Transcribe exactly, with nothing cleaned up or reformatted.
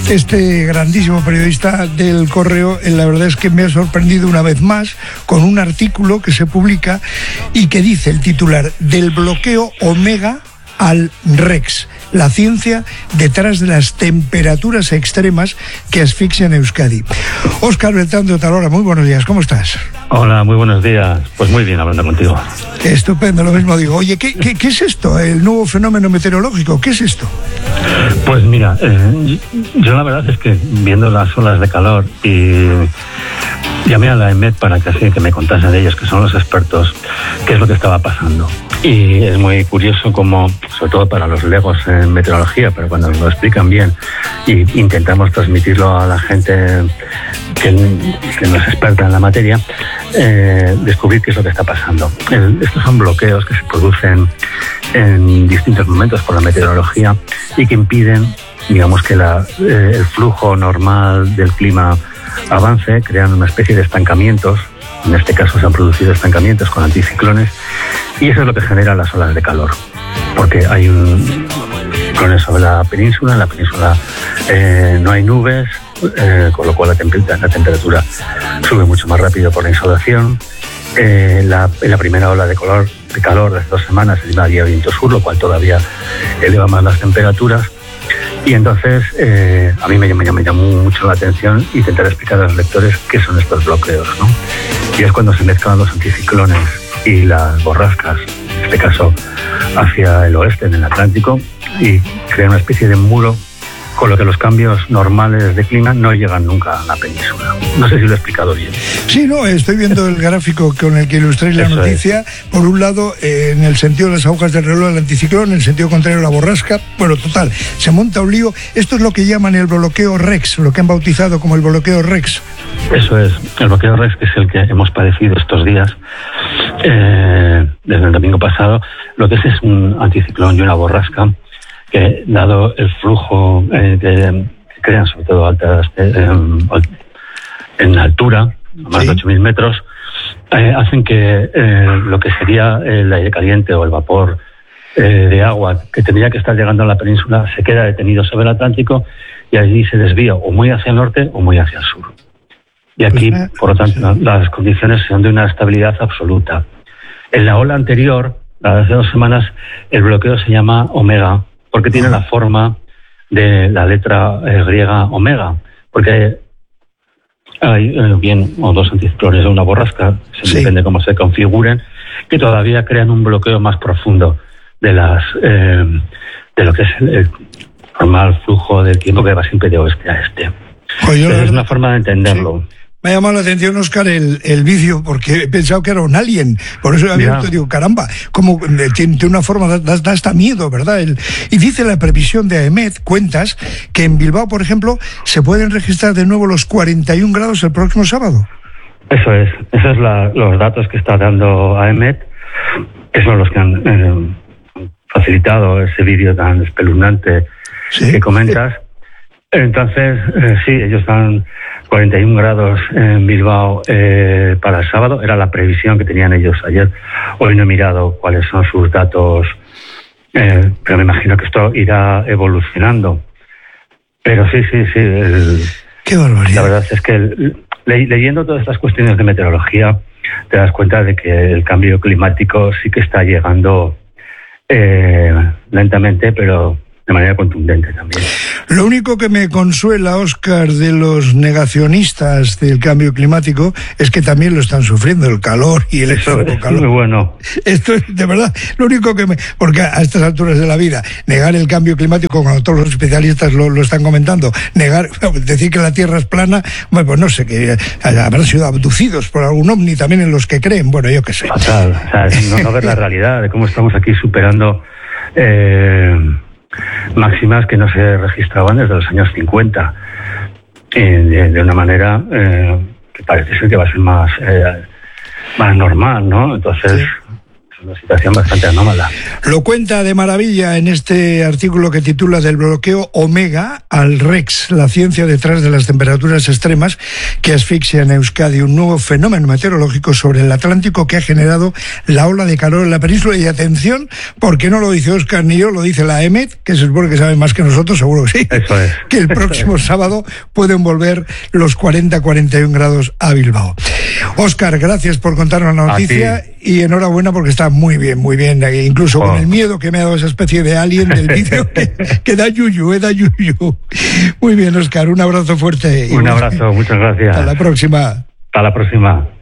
Este grandísimo periodista del Correo, la verdad es que me ha sorprendido una vez más con un artículo que se publica y que dice el titular: del bloqueo Omega al Rex, la ciencia detrás de las temperaturas extremas que asfixian a Euskadi. Óscar Beltrán de Otalora, muy buenos días, ¿cómo estás? Hola, muy buenos días. Pues muy bien, hablando contigo. Estupendo, lo mismo digo. Oye, ¿qué, qué, qué es esto? ¿El nuevo fenómeno meteorológico? ¿Qué es esto? Pues mira, eh, yo la verdad es que viendo las olas de calor y llamé a la EMET para que así que me contasen de ellos, que son los expertos, qué es lo que estaba pasando. Y es muy curioso como, sobre todo para los legos en meteorología, pero cuando lo explican bien y intentamos transmitirlo a la gente que, que no es experta en la materia, eh, descubrir qué es lo que está pasando. El, estos son bloqueos que se producen en distintos momentos por la meteorología y que impiden, digamos, que la, eh, el flujo normal del clima avance, crean una especie de estancamientos. En este caso se han producido estancamientos con anticiclones y eso es lo que genera las olas de calor, porque hay un ciclón sobre la península, en la península eh, no hay nubes, eh, con lo cual la, temperatura, la temperatura sube mucho más rápido por la insolación. Eh, la, en la primera ola de calor, de calor de hace dos semanas encima había viento sur, lo cual todavía eleva más las temperaturas. Y entonces eh, a mí me, me, me llamó mucho la atención intentar explicar a los lectores qué son estos bloqueos, ¿no? Y es cuando se mezclan los anticiclones y las borrascas, en este caso hacia el oeste, en el Atlántico, y crean una especie de muro con lo que los cambios normales de clima no llegan nunca a la península. No sé si lo he explicado bien. Sí, no, estoy viendo el gráfico con el que ilustréis la Eso noticia. Es. Por un lado, eh, en el sentido de las agujas del reloj, el anticiclón, en el sentido contrario, la borrasca. Bueno, total, se monta un lío. Esto es lo que llaman el bloqueo Rex, lo que han bautizado como el bloqueo Rex. Eso es, el bloqueo Rex, que es el que hemos padecido estos días. Eh, desde el domingo pasado, lo que es es un anticiclón y una borrasca que, dado el flujo eh, que, que crean, sobre todo altas eh, en altura, a más sí. de ocho mil metros, eh, hacen que eh, lo que sería el aire caliente o el vapor eh, de agua que tendría que estar llegando a la península se queda detenido sobre el Atlántico y allí se desvía o muy hacia el norte o muy hacia el sur. Y aquí, por lo tanto, las condiciones son de una estabilidad absoluta. En la ola anterior, la de hace dos semanas, el bloqueo se llama Omega, porque tiene la forma de la letra eh, griega omega, porque hay eh, bien o dos anticiclones o una borrasca, sí. depende cómo se configuren, que todavía crean un bloqueo más profundo de las eh, de lo que es el, el normal flujo del tiempo que va siempre de oeste a este. Oye, Pero es una forma de entenderlo. Sí. Me ha llamado la atención, Óscar, el, el vídeo, porque he pensado que era un alien. Por eso he abierto y digo, caramba, como tiene, tiene una forma, da, da hasta miedo, ¿verdad? El, y dice la previsión de AEMET, cuentas, que en Bilbao, por ejemplo, se pueden registrar de nuevo los cuarenta y un grados el próximo sábado. Eso es, esos son la, los datos que está dando AEMET, que son los que han eh, facilitado ese vídeo tan espeluznante ¿Sí? que comentas. Entonces, eh, sí, ellos dan cuarenta y un grados en Bilbao eh, para el sábado. Era la previsión que tenían ellos ayer. Hoy no he mirado cuáles son sus datos, eh, pero me imagino que esto irá evolucionando. Pero sí, sí, sí. El, Qué barbaridad. La verdad es que el, le, leyendo todas estas cuestiones de meteorología te das cuenta de que el cambio climático sí que está llegando eh, lentamente, pero de manera contundente también. Lo único que me consuela, Óscar, de los negacionistas del cambio climático es que también lo están sufriendo, el calor y el extremo calor. Muy bueno. Esto es, de verdad, lo único que me... Porque a estas alturas de la vida, negar el cambio climático, cuando todos los especialistas lo, lo están comentando, negar, decir que la Tierra es plana, bueno, pues no sé, que habrán sido abducidos por algún ovni también en los que creen, bueno, yo qué sé. Fatal, o sea, no, no ver la realidad de cómo estamos aquí superando... Eh, máximas que no se registraban desde los años cincuenta, eh, de, de una manera eh, que parece ser que va a ser más, eh, más normal, ¿no? Entonces, sí. una situación bastante anómala. Lo cuenta de maravilla en este artículo que titula Del bloqueo Omega al Rex, la ciencia detrás de las temperaturas extremas que asfixian a Euskadi, un nuevo fenómeno meteorológico sobre el Atlántico que ha generado la ola de calor en la península. Y atención, porque no lo dice Óscar ni yo, lo dice la E M E T, que se supone que sabe más que nosotros, seguro que sí. Eso es. Que el próximo es. sábado pueden volver los cuarenta a cuarenta y un grados a Bilbao. Óscar, gracias por contarnos la noticia y enhorabuena porque está muy bien, muy bien, incluso oh. con el miedo que me ha dado esa especie de alien del vídeo que, que da yuyu, eh, da yuyu. Muy bien, Óscar, un abrazo fuerte. Un abrazo, muchas gracias. Hasta la próxima. Hasta la próxima.